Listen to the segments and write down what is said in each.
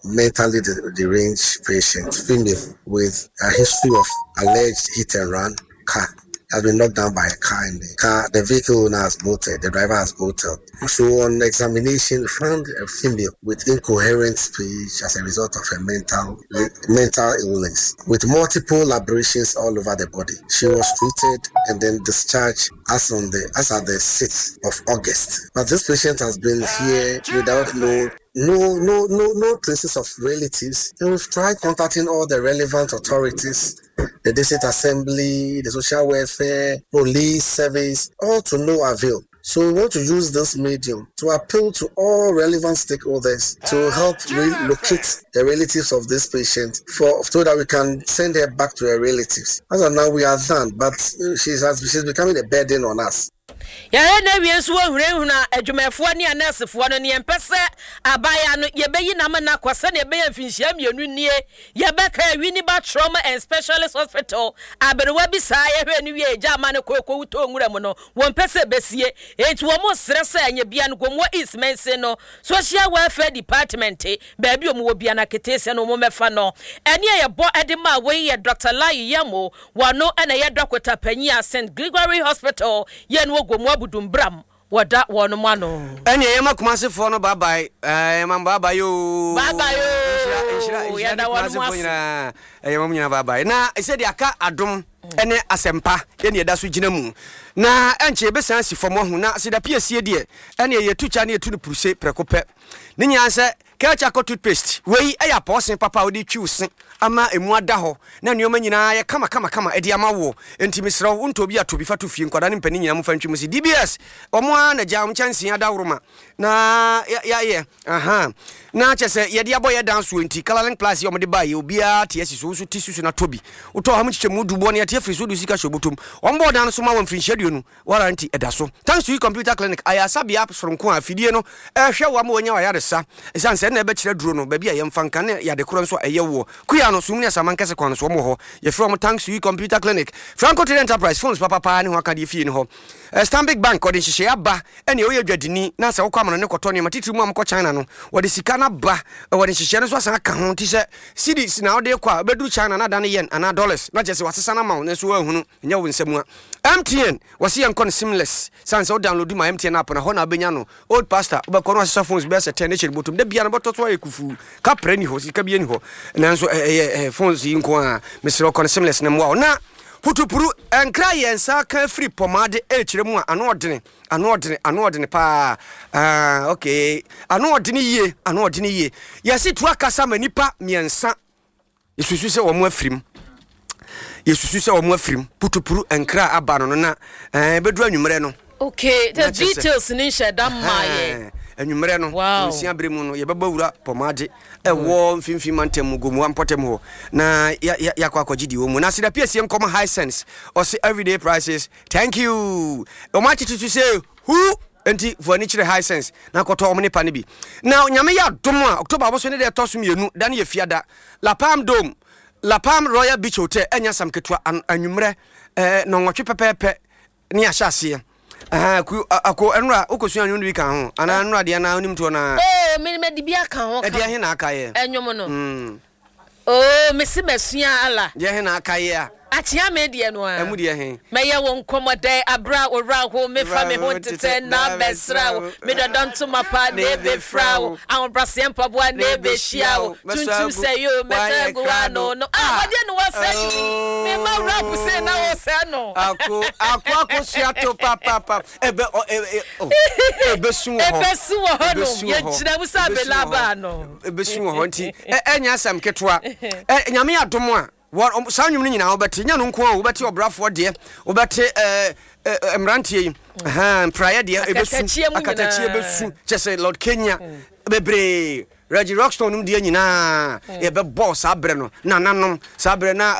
mentally deranged patient, female, with a history of alleged hit and run car. Has been knocked down by a car in the car. The vehicle owner has bolted. The driver has bolted. So on examination, found a female with incoherent speech as a result of a mental illness with multiple aberrations all over the body. She was treated and then discharged as at the 6th of August. But this patient has been here without no traces of relatives. And we've tried contacting all the relevant authorities, the district assembly, the social welfare, police service, all to no avail. So we want to use this medium to appeal to all relevant stakeholders to help relocate the relatives of this patient so that we can send her back to her relatives. As of now, we are done, but she's becoming a burden on us. Ya na wie so ahurehuna adwumafo ne anasefo no ne empese abaya no ye beyi na mana kwasa ne be afinhia mienu nie ye beka Winneba Trauma and Specialist Hospital aberewa bi saa ye hwe ne wie agya ma ne kokko wuto nwura mu no won pese besie enti wo mo srese anya bia no gomo ismense no social welfare department ba bi omo bia na ketese no mo mefa no ene ye bo edema we ye Dr. Lai Yamo wano ena ye Dr. Panyi St. Gregory Hospital ye no gomo abudumbram wada wono mano ene ye makumase fo no bye bye bye yo ya da wono nyina mam nyina bye bye na ese de aka adom ene asempa ene da so gina mu na enche be san si fo mo hu na se da pia sie de ene ye tucha na ye tu no puruse prekope ne nya se Kelcha toothpaste wei eya posen papa odi twiusen ama emu ada ho na nneoma nyina ye kama edi ama wo enti misra wo ntobi atobi fatu fie nkwada ne mpani nyina mo fa ntwi mu si DBS omo na jam chansi ada woroma na ya na chese ye dia boy dance enti Colorlink Plus ye omde baye obia tie siso so tisusu na tobi uto ha mchiche mudu bo ne tie friso du sika shobotom ombo dan so ma won finhyedu no warranty edaso thanks to computer clinic aya sabia soronko afidie no ehwe wa ma onya wa yaresa esanse na ebe kire duro no ba bia ye mfanka ne ya de koro nso eyewo kuya no sumni asamankese kwan so mo ho ye from thanks to computer clinic Franco Trade Enterprise phones papa ne ho aka de fie ne ho Stanbic Bank odi hihye aba ene oye dwadini na se wokwa amano ne kotoni matitiri mu amko China no wodi sika na ba wodi hihye no so asan aka ho ti se cedis na wodi kwa bedu China na dan yen ana dollars na jese wasesa na ma ne so ahunu nya wo nsemu a MTN wasi yankon seamless sanse o download my MTN app na ho na benya no old pastor obekọ no asesa phones be se 10 ne botum de bia na bototo ayekufu ka pre ni ho sika bia ni ho nanso phones yi nko a mesro kon seamless na mo na putupuru enkra yensa ka free pomade echiremu ano odene pa okay ano odene ye yesi to akasa manipa miensa yesusu se wo mo afrim putupuru enkra abano no na bedu anwumre no okay the details ni sheda maye anwumre no nsia bremu no ye baba wura pomade ewo mfimfim mantem gomu ampotem ho na ya kwa gidi wo mu na sida piesie nkom high sense or say everyday prices thank you o ma chitu say who enti furniture high sense na koto omne pa ne bi na nyame ya dom a October bo so ne de toso mienu da ne ye fiada La Palm Royal Beach Hotel enya sam ketua anwumre no nwotwe pepepe ne ahyase ako enra okosu anwun wi kan ho ana enra de na onim to na me di bia kan ho kan de he na akaye enwom no mesi besua ala de he na akaye a achia me de no a emu de he me ye won komode abra ora ho me fa me ho tete na besra me do don to mapa ne be frao an brasem pabo ne be hia tuntum say yo metagua no wade no wa say me ma rap say na wo say no akọ suato papa ebesu ho no ye jira bu sa be laba no ebesu ho nti enya sam ketwa nyame adom a sanwum ni nyina obeti nya no nko a obeti obrafo de obeti emrantie yi prayer de ebesu akatachie besu chese Lord Kenya bebre Reggie Rockstone num de nyina e be boss abre no nanom sabre na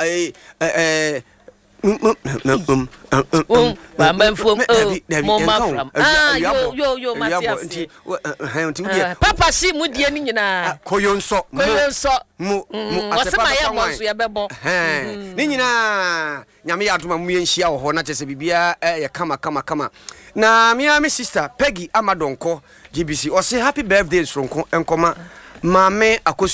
Papa shi mudie ni nyina koyonso mu wasema ya monso ya bebo ni nyina nyame ya adoma mu yenhia wo ho na chese bibia ya kama na me sister Peggy Amadonko GBC o say happy birthday sonko enkoma mame